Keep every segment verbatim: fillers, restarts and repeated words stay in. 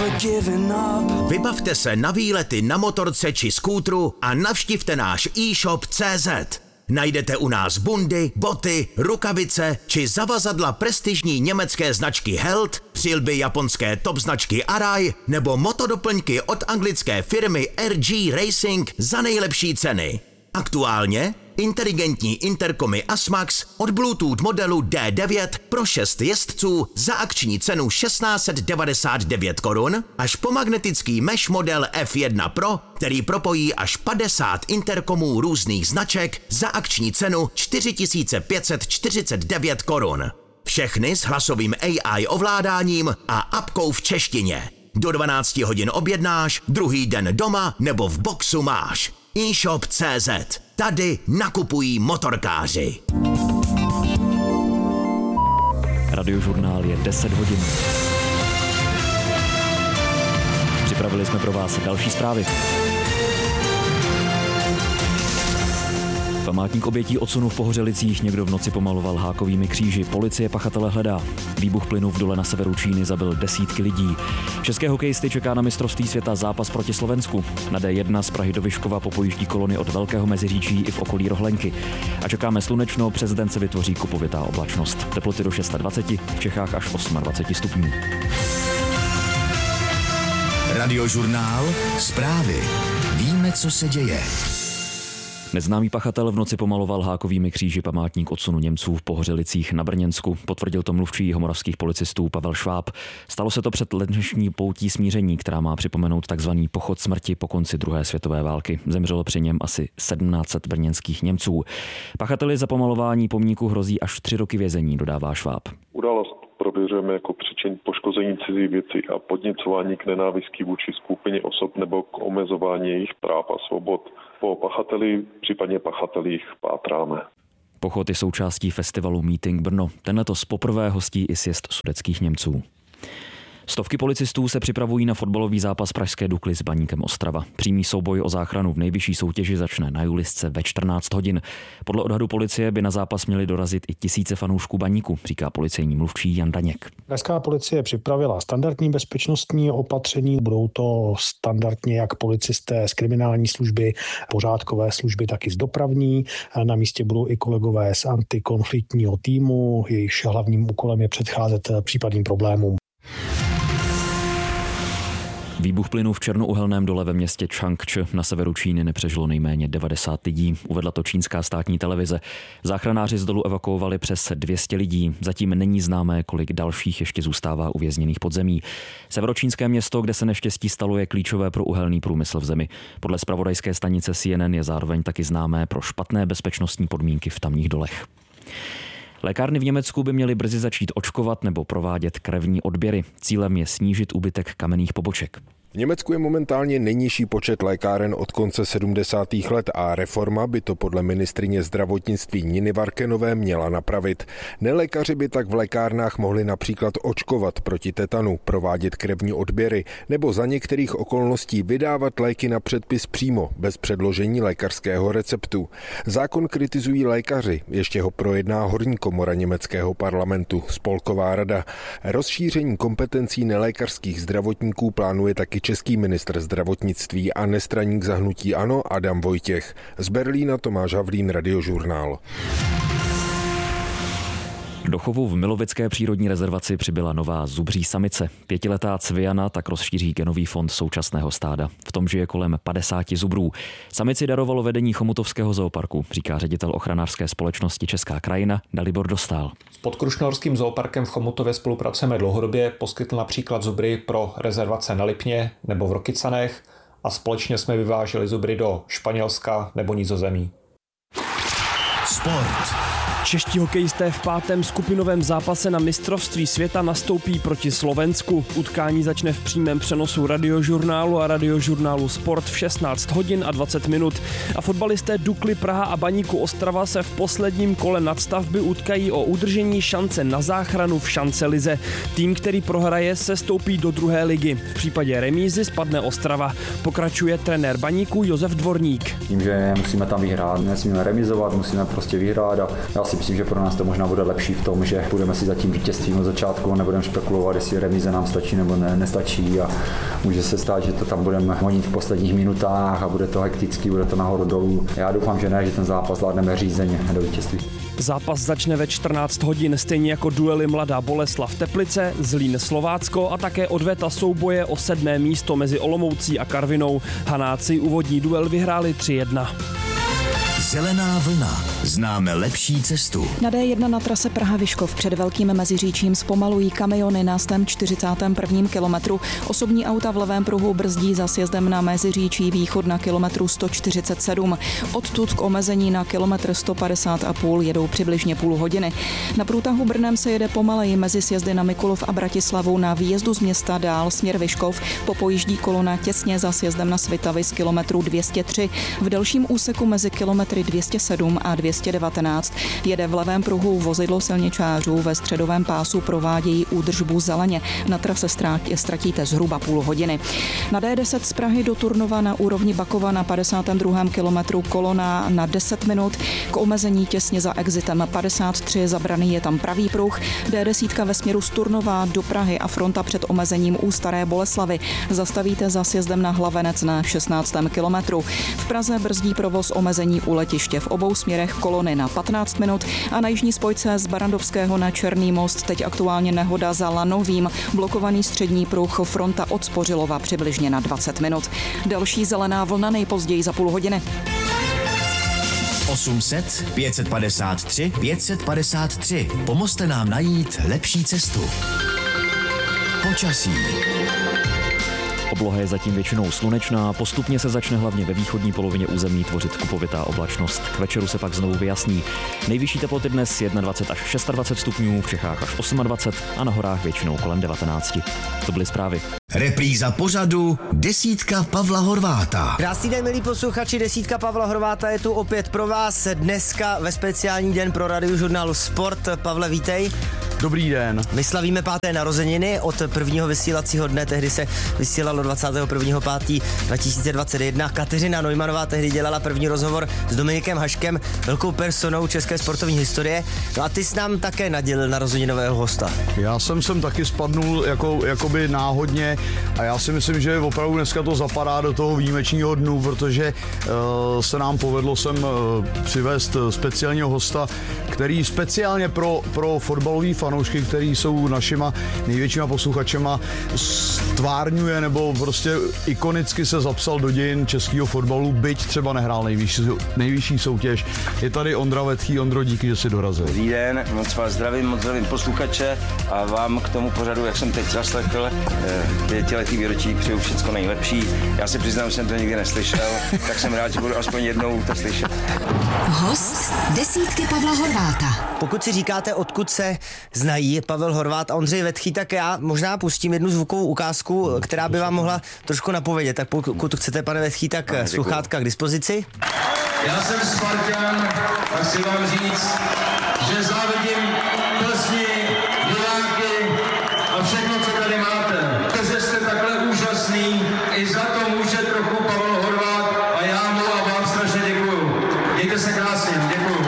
Vybavte se na výlety na motorce či skútru a navštivte náš e-shop tečka cé zet. Najdete u nás bundy, boty, rukavice či zavazadla prestižní německé značky Held, přilby japonské top značky Arai nebo motodoplňky od anglické firmy R G Racing za nejlepší ceny. Aktuálně inteligentní interkomy Asmax od Bluetooth modelu D devět pro šest jezdců za akční cenu tisíc šest set devadesát devět korun až po magnetický mesh model F jedna Pro, který propojí až padesát interkomů různých značek za akční cenu čtyři tisíce pět set čtyřicet devět korun. Všechny s hlasovým A I ovládáním a apkou v češtině. Do dvanácti hodin objednáš, druhý den doma nebo v boxu máš. e-shop tečka cé zet. Tady nakupují motorkáři. Radiožurnál je deset hodin. Připravili jsme pro vás další zprávy. Památník obětí odsunu v Pohořelicích někdo v noci pomaloval hákovými kříži. Policie pachatele hledá. Výbuch plynu v dole na severu Číny zabil desítky lidí. České hokejisty čeká na mistrovství světa zápas proti Slovensku. Na D jedna z Prahy do Vyškova popojíždí kolony od Velkého Meziříčí i v okolí Rohlenky. A čekáme slunečno, přes den se vytvoří kupovitá oblačnost. Teploty do dvacet šest, v Čechách až dvacet osm stupňů. Radiožurnál, zprávy. Víme, co se děje. Neznámý pachatel v noci pomaloval hákovými kříži památník odsunu Němců v Pohořelicích na Brněnsku. Potvrdil to mluvčí jihomoravských policistů Pavel Šváb. Stalo se to před dnešní poutí smíření, která má připomenout takzvaný pochod smrti po konci druhé světové války. Zemřelo při něm asi sedmnáct set brněnských Němců. Pachateli za pomalování pomníku hrozí až tři roky vězení, dodává Šváb. Událost prověřujeme jako příčin poškození cizí věci a podněcování k nenávisti vůči skupině osob nebo k omezování jejich práv a svobod. Po pachateli, případně pachatelích pátráme. Pochod je součástí festivalu Meeting Brno. Ten letos poprvé hostí i sjezd sudetských Němců. Stovky policistů se připravují na fotbalový zápas pražské Dukly s Baníkem Ostrava. Přímý souboj o záchranu v nejvyšší soutěži začne na Julisce ve čtrnáct hodin. Podle odhadu policie by na zápas měli dorazit i tisíce fanoušků Baníku, říká policejní mluvčí Jan Daněk. Pražská policie připravila standardní bezpečnostní opatření. Budou to standardně jak policisté z kriminální služby, pořádkové služby, tak i z dopravní. Na místě budou i kolegové z antikonfliktního týmu. Jejichž hlavním úkolem je předcházet případným problémům. Výbuch plynu v černouhelném dole ve městě Changche na severu Číny nepřežilo nejméně devadesát lidí. Uvedla to čínská státní televize. Záchranáři z dolu evakuovali přes dvě stě lidí. Zatím není známé, kolik dalších ještě zůstává uvězněných pod zemí. Severočínské město, kde se neštěstí stalo, je klíčové pro uhelný průmysl v zemi. Podle zpravodajské stanice C N N je zároveň taky známé pro špatné bezpečnostní podmínky v tamních dolech. Lékárny v Německu by měly brzy začít očkovat nebo provádět krevní odběry. Cílem je snížit úbytek kamenných poboček. V Německu je momentálně nejnižší počet lékáren od konce sedmdesátých let a reforma by to podle ministryně zdravotnictví Niny Varkenové měla napravit. Nelékaři by tak v lékárnách mohli například očkovat proti tetanu, provádět krevní odběry nebo za některých okolností vydávat léky na předpis přímo, bez předložení lékařského receptu. Zákon kritizují lékaři, ještě ho projedná horní komora německého parlamentu, Spolková rada. Rozšíření kompetencí nelékařských zdravotníků plánuje taky český ministr zdravotnictví a nestraník za hnutí ANO Adam Vojtěch. Z Berlína Tomáš Havlín, Radiožurnál. Do chovu v Milovické přírodní rezervaci přibyla nová zubří samice. Pětiletá Cviana tak rozšíří genový fond současného stáda. V tom žije kolem padesáti zubrů. Samici darovalo vedení Chomutovského zooparku, říká ředitel ochranářské společnosti Česká krajina Dalibor Dostál. S Podkrušnohorským zooparkem v Chomutově spolupracujeme dlouhodobě, poskytl například zubry pro rezervace na Lipně nebo v Rokycanech a společně jsme vyváželi zubry do Španělska nebo Nizozemí. Sport. Čeští hokejisté v pátém skupinovém zápase na mistrovství světa nastoupí proti Slovensku. Utkání začne v přímém přenosu Radiožurnálu a Radiožurnálu Sport v šestnáct hodin a dvacet minut. A fotbalisté Dukly Praha a Baníku Ostrava se v posledním kole nadstavby utkají o udržení šance na záchranu v šancelize. Tým, který prohraje, se stoupí do druhé ligy. V případě remízy spadne Ostrava. Pokračuje trenér Baníku Josef Dvorník. Tím, že musíme tam vyhrát, nesmíme remizovat, musíme prostě vyhrát a já si myslím, že pro nás to možná bude lepší v tom, že budeme si za tím vítězstvím od začátku, nebudeme spekulovat, jestli remíze nám stačí nebo ne, nestačí a může se stát, že to tam budeme honit v posledních minutách a bude to hektický, bude to nahoru dolů. Já doufám, že ne, že ten zápas zvládneme řízeně do vítězství. Zápas začne ve čtrnáct hodin, stejně jako duely Mladá Boleslav Teplice, Zlín Slovácko a také odveta souboje o sedmé místo mezi Olomoucí a Karvinou. Hanáci úvodní duel vyhráli tři jedna. Zelená vlna. Známe lepší cestu. Na D jedna na trase Praha-Vyškov před Velkým Meziříčím zpomalují kamiony na sto čtyřicátém prvním kilometru. Osobní auta v levém pruhu brzdí za sjezdem na Meziříčí východ na kilometru sto čtyřicet sedm. Odtud k omezení na kilometr sto padesát a půl jedou přibližně půl hodiny. Na průtahu Brnem se jede pomaleji mezi sjezdy na Mikulov a Bratislavu. Na výjezdu z města dál směr Vyškov popojíždí kolona těsně za sjezdem na Svitavy z kilometru dvě stě tři. V delším úseku mezi kilometry dvě stě sedm a dvě stě devatenáct jede v levém pruhu vozidlo silničářů, ve středovém pásu provádějí údržbu zeleně. Na trase ztratíte zhruba půl hodiny. Na D deset z Prahy do Turnova na úrovni Bakova na padesátém druhém kilometru kolona na deset minut. K omezení těsně za exitem padesát tři zabraný je tam pravý pruh. D deset ve směru z Turnova do Prahy a fronta před omezením u Staré Boleslavy. Zastavíte za sjezdem na Hlavenec na šestnáctém kilometru. V Praze brzdí provoz omezení u letiště v obou směrech kolony na patnáct minut a na jižní spojce z Barandovského na Černý most teď aktuálně nehoda za Lanovým. Blokovaný střední pruh, fronta od Spořilova přibližně na dvacet minut. Další zelená vlna nejpozději za půl hodiny. osm set, pět set padesát tři, pět set padesát tři. Pomozte nám najít lepší cestu. Počasí. Obloha je zatím většinou slunečná, postupně se začne hlavně ve východní polovině území tvořit kupovitá oblačnost. K večeru se pak znovu vyjasní. Nejvyšší teploty dnes dvacet jedna až dvacet šest stupňů, v Čechách až dvacet osm a na horách většinou kolem devatenáct. To byly zprávy. Repríza pořadu Desítka Pavla Horváta. Krásný den, milí posluchači, Desítka Pavla Horváta je tu opět pro vás dneska ve speciální den pro radiožurnálu Sport. Pavle, vítej. Dobrý den. My slavíme páté narozeniny od prvního vysílacího dne, tehdy se vysílalo dvacátého prvního pátého dva tisíce dvacet jedna. Kateřina Neumannová tehdy dělala první rozhovor s Dominikem Haškem, velkou personou české sportovní historie. No a ty jsi nám také nadělil narozeninového hosta. Já jsem sem taky spadnul jako, jakoby náhodně a já si myslím, že opravdu dneska to zapadá do toho výjimečního dnu, protože uh, se nám povedlo sem uh, přivést speciálního hosta, který speciálně pro, pro fotbalový fanoušky, který jsou našima největšíma posluchačema, stvárňuje nebo prostě ikonicky se zapsal do dějin českého fotbalu, byť třeba nehrál nejvyšší, nejvyšší soutěž. Je tady Ondra Vetchý. Ondro, díky, že jsi dorazil. Dobrý den, moc vás zdravím, moc zdravím posluchače a vám k tomu pořadu, jak jsem teď zaslechl, pětiletý výročí přeju všecko nejlepší. Já se přiznám, že jsem to nikdy neslyšel, tak jsem rád, že budu aspoň jednou to slyšet. Host Desítky Pavla Horváta. Pokud si říkáte, odkud se znají Pavel Horvát a Ondřej Vetchý, tak já možná pustím jednu zvukovou ukázku, která by vám mohla trošku napovědět. Tak pokud chcete, pane Vetchý, tak no, sluchátka k dispozici. Já jsem Spartan a chci vám říct, že závidím Plzni, Milánky a všechno, co tady máte. Protože jste takhle úžasný, i za to může trochu Pavel Horvát a já mu a vám strašně děkuju. Mějte se krásně, děkuju.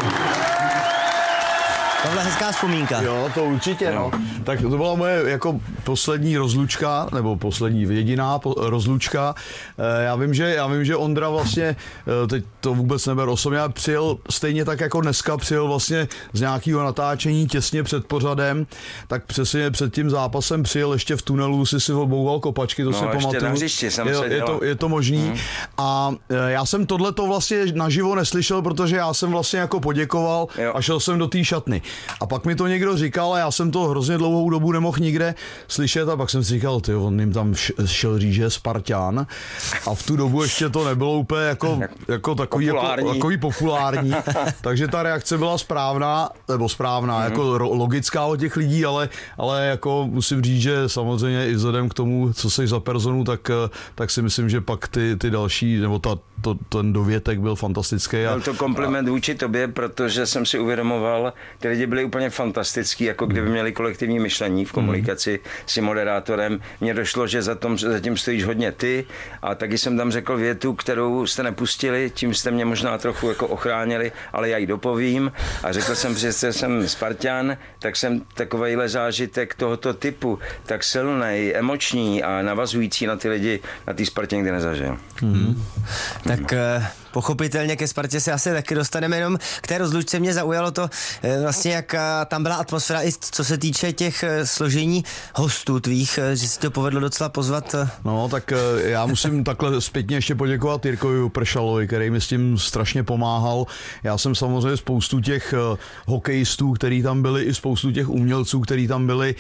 Tohle hezká vzpomínka. Jo, to určitě, no. Tak to byla moje jako poslední rozlučka, nebo poslední jediná rozlučka. Já vím, že, já vím, že Ondra vlastně, teď to vůbec neber osobně, přijel stejně tak jako dneska, přijel vlastně z nějakého natáčení těsně před pořadem, tak přesně před tím zápasem přijel ještě v tunelu, si si obouval kopačky, to no, si pamatuju. Na hřišti jsem je, je, to, je to možný. Hmm. A já jsem tohleto vlastně naživo neslyšel, protože já jsem vlastně jako poděkoval jo. a šel jsem do té šatny. A pak mi to někdo říkal a já jsem to hrozně dlouhou dobu nemohl nikde slyšet a pak jsem si říkal, ty, on jim tam šel říct, že je Spartan a v tu dobu ještě to nebylo úplně jako, jako takový populární. Jako, takový populární, takže ta reakce byla správná, nebo správná, mm-hmm. jako logická od těch lidí, ale, ale jako musím říct, že samozřejmě i vzhledem k tomu, co jsi za personu, tak, tak si myslím, že pak ty, ty další, nebo ta, to, ten dovětek byl fantastický. Byl to kompliment vůči tobě, protože jsem si uvědomoval, ty lidi byli úplně fantastické. fantastický, jako kdyby měli kolektivní myšlení v komunikaci mm. s tím moderátorem. Mně došlo, že za tom, zatím stojíš hodně ty a taky jsem tam řekl větu, kterou jste nepustili, tím jste mě možná trochu jako ochránili, ale já ji dopovím a řekl jsem, že jsem Spartan, tak jsem takovejhle zážitek tohoto typu, tak silnej, emoční a navazující na ty lidi, na ty Spartě nikdy nezažil. Mm. Tak uh... pochopitelně ke Spartě se asi taky dostaneme, jenom k té rozlučce mě zaujalo to vlastně, jak tam byla atmosféra i co se týče těch složení hostů tvých, že si to povedlo docela pozvat. No, tak já musím takhle zpětně ještě poděkovat Jirkovi Pršalovi, který mi s tím strašně pomáhal. Já jsem samozřejmě spoustu těch hokejistů, který tam byli, i spoustu těch umělců, který tam byli,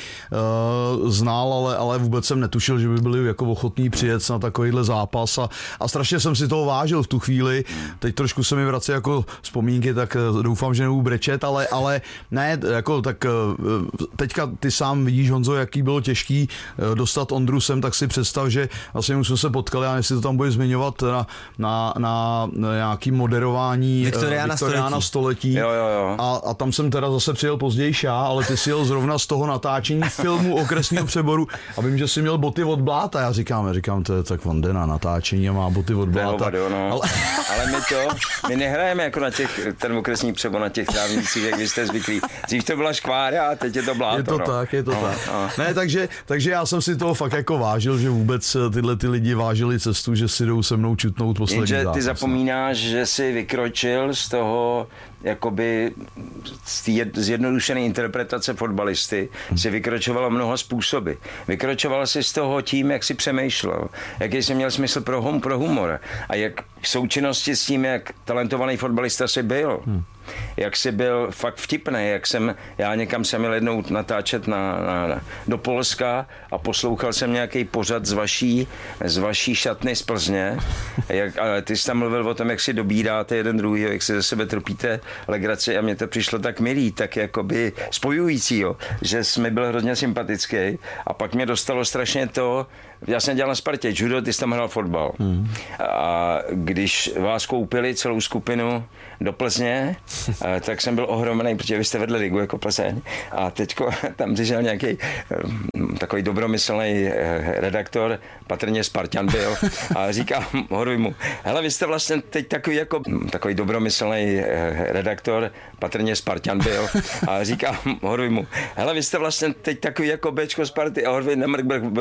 znal, ale, ale vůbec jsem netušil, že by byli jako ochotní přijet na takovýhle zápas a, a strašně jsem si toho vážil v tu chvíli. Teď trošku se mi vrací jako vzpomínky, tak doufám, že nebudu brečet, ale, ale ne, jako tak teďka ty sám vidíš, Honzo, jaký bylo těžký dostat Ondru sem, tak si představ, že vlastně už jsme se potkali, a jestli to tam bude zmiňovat na, na, na nějaký moderování Viktoriána století, století. Jo, jo, jo. A, a tam jsem teda zase přijel později já, ale ty si jel zrovna z toho natáčení filmu Okresního přeboru a vím, že jsi měl boty od bláta. Já říkám, já říkám, to je tak on jde na natáčení a má boty od bláta. Ne, no. ale... ale my to, my nehrajeme jako na těch, ten okresní přebor, na těch trávnicích, jak vy jste zvyklí. Dřív to byla škvára a teď je to bláto. Je to no. tak, je to no, tak. No. Ne, takže, takže já jsem si toho fakt jako vážil, že vůbec tyhle ty lidi vážili cestu, že si jdou se mnou čutnout poslední Jenže zápas. Ty zapomínáš, že jsi vykročil z toho, jakoby z té zjednodušené interpretace fotbalisty hmm. si vykročovala mnoha způsoby. Vykročoval si z toho tím, jak si přemýšlel, jaký jsi měl smysl pro, hum, pro humor a jak v součinnosti s tím, jak talentovaný fotbalista jsi byl. Hmm. Jak jsi byl fakt vtipný, jak jsem, já někam jsem měl jednou natáčet na, na, do Polska a poslouchal jsem nějaký pořad z vaší, z vaší šatny z Plzně. Jak, a ty jsi tam mluvil o tom, jak si dobíráte jeden druhýho, jak si ze sebe trpíte legraci a mně to přišlo tak milý, tak jakoby spojující, jo, že jsi mi byl hrozně sympatický a pak mě dostalo strašně to, já jsem dělal na Spartě judo, ty jsi tam hrál fotbal. Hmm. A když vás koupili celou skupinu do Plzně, tak jsem byl ohromný, protože vy jste vedli ligu jako Plzeň. A teďko tam přišel nějaký takový dobromyslný redaktor, patrně Spartan byl, a říká Horovi mu, hele, vy jste vlastně teď takový jako takový dobromyslný redaktor, patrně Spartan byl, a říká Horovi mu, hele, vy jste vlastně teď takový jako Bčko Sparty, a Horovi nemrk